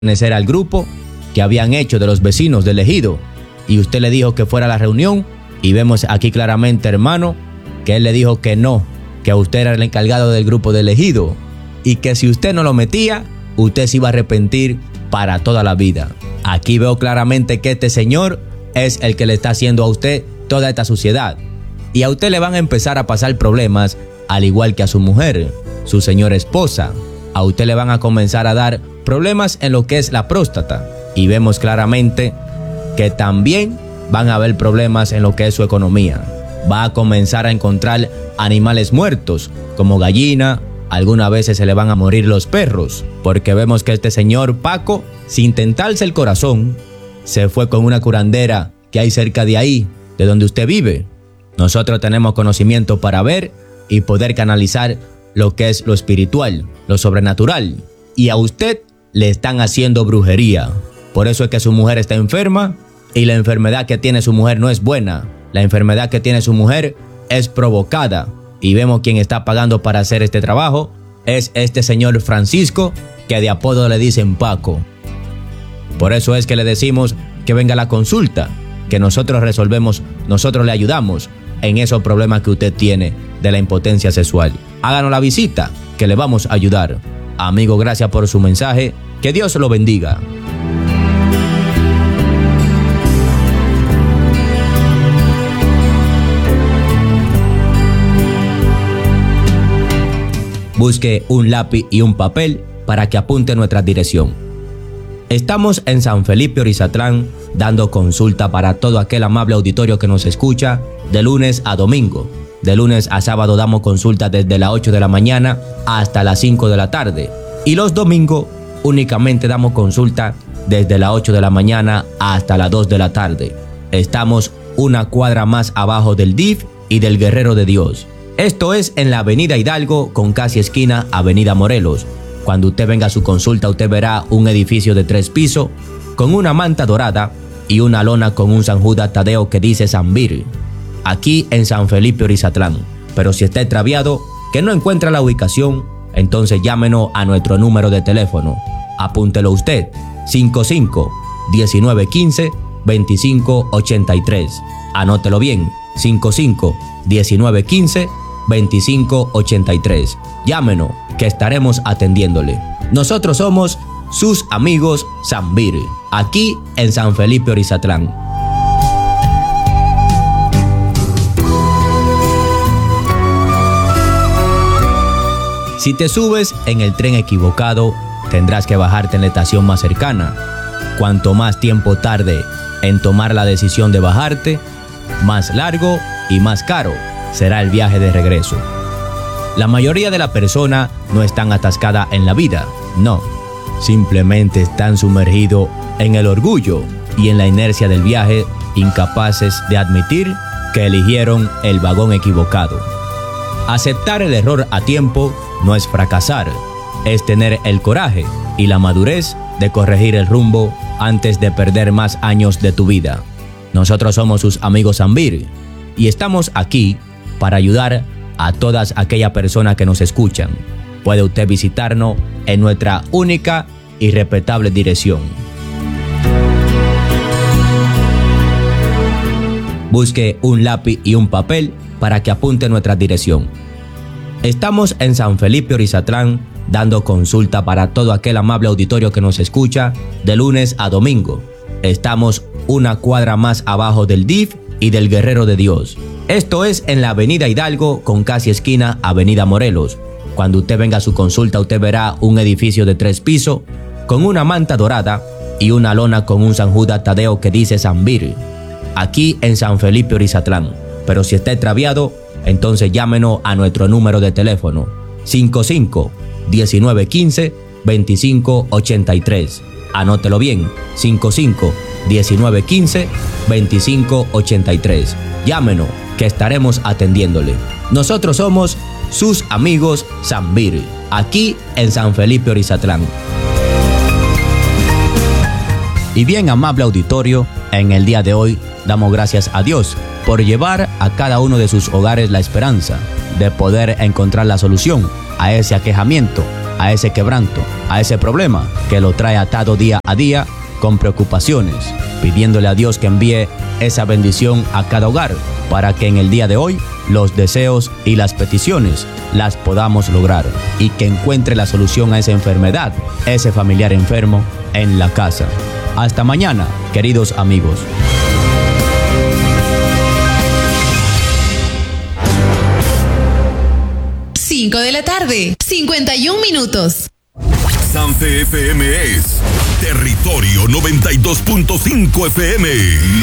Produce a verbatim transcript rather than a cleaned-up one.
pertenecer al grupo que habían hecho de los vecinos del ejido, y usted le dijo que fuera a la reunión, y vemos aquí claramente, hermano, que él le dijo que no, que usted era el encargado del grupo del ejido, y que si usted no lo metía, usted se iba a arrepentir para toda la vida. Aquí veo claramente que este señor es el que le está haciendo a usted toda esta suciedad, y a usted le van a empezar a pasar problemas, al igual que a su mujer, su señora esposa. A usted le van a comenzar a dar problemas en lo que es la próstata, y vemos claramente que también van a haber problemas en lo que es su economía. Va a comenzar a encontrar animales muertos, como gallina. Algunas veces se le van a morir los perros, porque vemos que este señor Paco, sin tentarse el corazón, se fue con una curandera que hay cerca de ahí, de donde usted vive. Nosotros tenemos conocimiento para ver y poder canalizar lo que es lo espiritual, lo sobrenatural, y a usted le están haciendo brujería. Por eso es que su mujer está enferma, y la enfermedad que tiene su mujer no es buena. La enfermedad que tiene su mujer es provocada, y vemos quién está pagando para hacer este trabajo. Es este señor Francisco, que de apodo le dicen Paco. Por eso es que le decimos que venga a la consulta, que nosotros resolvemos, nosotros le ayudamos en esos problemas que usted tiene de la impotencia sexual. Háganos la visita, que le vamos a ayudar. Amigo, gracias por su mensaje. Que Dios lo bendiga. Busque un lápiz y un papel para que apunte nuestra dirección. Estamos en San Felipe Orizatlán, dando consulta para todo aquel amable auditorio que nos escucha de lunes a domingo. De lunes a sábado damos consulta desde las ocho de la mañana hasta las cinco de la tarde. Y los domingos únicamente damos consulta desde las ocho de la mañana hasta las dos de la tarde. Estamos una cuadra más abajo del D I F y del Guerrero de Dios. Esto es en la avenida Hidalgo con casi esquina avenida Morelos. Cuando usted venga a su consulta, usted verá un edificio de tres pisos con una manta dorada y una lona con un San Judas Tadeo que dice Zambir. Aquí en San Felipe Orizatlán. Pero si está extraviado, que no encuentra la ubicación, entonces llámenos a nuestro número de teléfono. Apúntelo usted, cinco cinco, diecinueve quince, veinticinco ochenta y tres. Anótelo bien, cinco cinco, diecinueve quince, veinticinco ochenta y tres. Llámenos, que estaremos atendiéndole. Nosotros somos sus amigos Zambir, aquí en San Felipe Orizatlán. Si te subes en el tren equivocado, tendrás que bajarte en la estación más cercana. Cuanto más tiempo tarde en tomar la decisión de bajarte, más largo y más caro será el viaje de regreso. La mayoría de las personas no están atascadas en la vida, no. Simplemente están sumergidos en el orgullo y en la inercia del viaje, incapaces de admitir que eligieron el vagón equivocado. Aceptar el error a tiempo no es fracasar, es tener el coraje y la madurez de corregir el rumbo antes de perder más años de tu vida. Nosotros somos sus amigos Zambir y estamos aquí para ayudar a todas aquellas personas que nos escuchan. Puede usted visitarnos en nuestra única y respetable dirección. Busque un lápiz y un papel para que apunte nuestra dirección. Estamos en San Felipe Orizatlán, dando consulta para todo aquel amable auditorio que nos escucha de lunes a domingo. Estamos una cuadra más abajo del D I F y del Guerrero de Dios. Esto es en la avenida Hidalgo con casi esquina avenida Morelos. Cuando usted venga a su consulta, usted verá un edificio de tres pisos con una manta dorada y una lona con un San Judas Tadeo que dice Zambir. Aquí en San Felipe Orizatlán. Pero si está extraviado, entonces llámenos a nuestro número de teléfono, cinco cinco, diecinueve quince, veinticinco ochenta y tres. Anótelo bien, cinco cinco, diecinueve quince, veinticinco ochenta y tres. Llámenos, que estaremos atendiéndole. Nosotros somos sus amigos Zambir, aquí en San Felipe Orizatlán. Y bien, amable auditorio, en el día de hoy damos gracias a Dios por llevar a cada uno de sus hogares la esperanza de poder encontrar la solución a ese aquejamiento, a ese quebranto, a ese problema que lo trae atado día a día con preocupaciones, pidiéndole a Dios que envíe esa bendición a cada hogar para que en el día de hoy los deseos y las peticiones las podamos lograr y que encuentre la solución a esa enfermedad, ese familiar enfermo en la casa. Hasta mañana, queridos amigos. cinco de la tarde, cincuenta y un minutos. Sanse F M es Territorio noventa y dos punto cinco F M.